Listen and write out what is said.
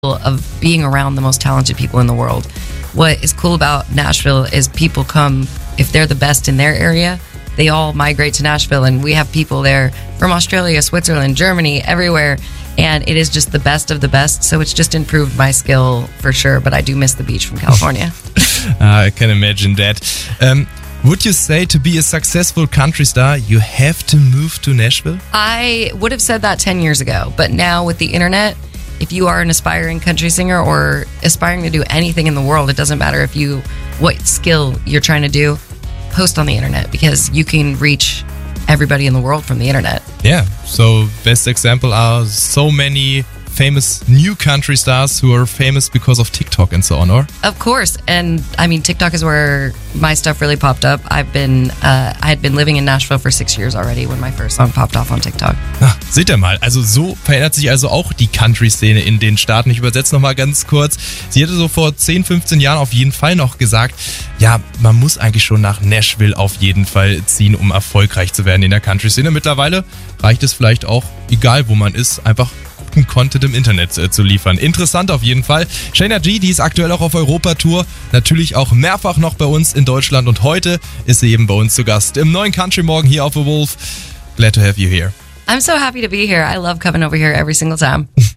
of being around the most talented people in the world. What is cool about Nashville is people come, if they're the best in their area, they all migrate to Nashville, and we have people there from Australia, Switzerland, Germany, everywhere, and it is just the best of the best. So it's just improved my skill for sure, but I do miss the beach from California. I can imagine that. Would you say to be a successful country star, you have to move to Nashville? I would have said that 10 years ago, but now with the internet, if you are an aspiring country singer or aspiring to do anything in the world, it doesn't matter what skill you're trying to do, post on the internet because you can reach everybody in the world from the internet. Yeah, so best example are so many famous new country stars who are famous because of TikTok and so on, or? Of course, and I mean TikTok is where my stuff really popped up. I had been living in Nashville for 6 years already when my first song popped off on TikTok. Seht ihr mal, also so verändert sich also auch die Country-Szene in den Staaten. Ich übersetze nochmal ganz kurz. Sie hatte so vor 10, 15 Jahren auf jeden Fall noch gesagt, ja, man muss eigentlich schon nach Nashville auf jeden Fall ziehen, um erfolgreich zu werden in der Country-Szene. Mittlerweile reicht es vielleicht auch, egal wo man ist, einfach Content im Internet zu liefern. Interessant auf jeden Fall. Shayna G, die ist aktuell auch auf Europatour, natürlich auch mehrfach noch bei uns in Deutschland und heute ist sie eben bei uns zu Gast im neuen Country Morgen hier auf The Wolf. Glad to have you here. I'm so happy to be here. I love coming over here every single time.